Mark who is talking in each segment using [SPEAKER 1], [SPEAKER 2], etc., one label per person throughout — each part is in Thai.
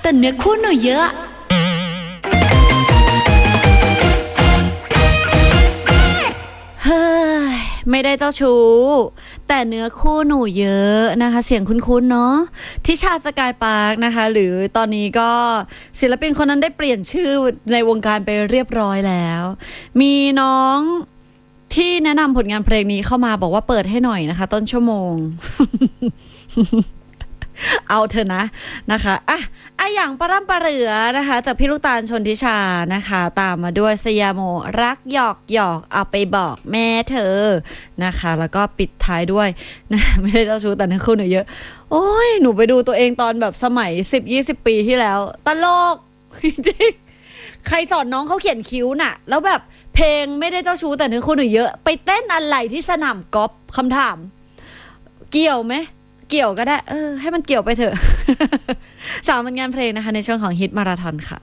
[SPEAKER 1] แต่เนื้อคู่หนูเยอะเฮ้ยไม่ได้เจ้าชู้แต่เนื้อคู่หนูเยอะนะคะเสียงคุ้นๆเนาะทิชาสกายปาร์คนะคะหรือตอนนี้ก็ศิลปินคนนั้นได้เปลี่ยนชื่อในวงการไปเรียบร้อยแล้วมีน้องที่แนะนำผลงานเพลงนี้เข้ามาบอกว่าเปิดให้หน่อยนะคะต้นชั่วโมง เอาเถอะนะคะอย่างปร่ำปะเหลือนะคะจากพี่ลูกตาลชนทิชานะคะตามมาด้วยสยามโมรักหยอกหยอกเอาไปบอกแม่เธอนะคะแล้วก็ปิดท้ายด้วยนะไม่ได้เจ้าชู้แต่นักคู่หนูเยอะโอ้ยหนูไปดูตัวเองตอนแบบสมัย10-20 ปีที่แล้วตลกจริงใครสอนน้องเขาเขียนคิ้วน่ะแล้วแบบเพลงไม่ได้เจ้าชู้แต่นักคู่หนูเยอะไปเต้นอะไรที่สนามกอล์ฟคำถามเกี่ยวไหมเกี่ยวก็ได้ให้มันเกี่ยวไปเถอะ สามผลงานเพลงนะคะในช่วงของฮิตมาราธอนค่ะ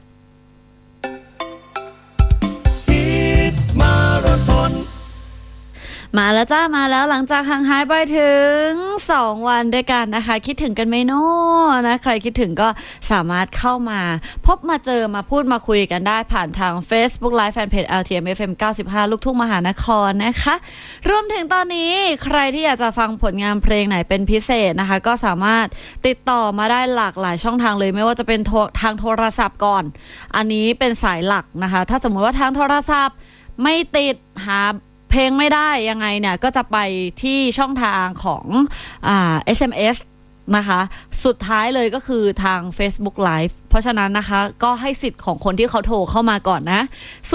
[SPEAKER 1] ฮิตมาราธอนมาแล้วจ้ามาแล้วหลังจากห่างหายไปถึง2 วันด้วยกันนะคะคิดถึงกันไหมโน่นะใครคิดถึงก็สามารถเข้ามาพบมาเจอมาพูดมาคุยกันได้ผ่านทาง Facebook Live Fanpage LTM FM 95ลูกทุ่งมหานครนะคะรวมถึงตอนนี้ใครที่อยากจะฟังผลงานเพลงไหนเป็นพิเศษนะคะก็สามารถติดต่อมาได้หลากหลายช่องทางเลยไม่ว่าจะเป็นทางโทรศัพท์ก่อนอันนี้เป็นสายหลักนะคะถ้าสมมติว่าทางโทรศัพท์ไม่ติดหาเพลงไม่ได้ยังไงเนี่ยก็จะไปที่ช่องทางของSMS นะคะสุดท้ายเลยก็คือทาง Facebook Live เพราะฉะนั้นนะคะก็ให้สิทธิ์ของคนที่เขาโทรเข้ามาก่อนนะ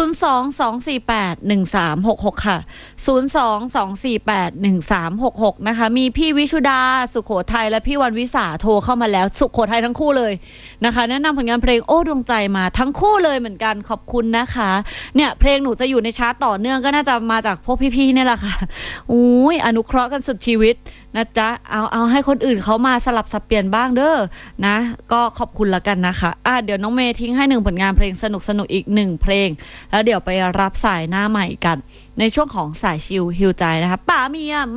[SPEAKER 1] 022481366ค่ะ022481366นะคะมีพี่วิชุดาสุโขทัยและพี่วันวิสาโทรเข้ามาแล้วสุโขทัยทั้งคู่เลยนะคะแนะนำผลงานเพลงโอ้ดวงใจมาทั้งคู่เลยเหมือนกันขอบคุณนะคะเนี่ยเพลงหนูจะอยู่ในชาร์ตต่อเนื่องก็น่าจะมาจากพวกพี่ๆนี่แหละค่ะอุ้ยอนุเคราะห์กันสุดชีวิตนะจ๊ะเอาให้คนอื่นเขามาสลับสับเปลี่ยนบ้างเด้อนะก็ขอบคุณละกันนะคะเดี๋ยวน้องเมย์ทิ้งให้1ผลงานเพลงสนุกอีก1เพลงแล้วเดี๋ยวไปรับสายหน้าใหม่กันในช่วงของสายชิลฮิวใจนะคะป๋าเมีย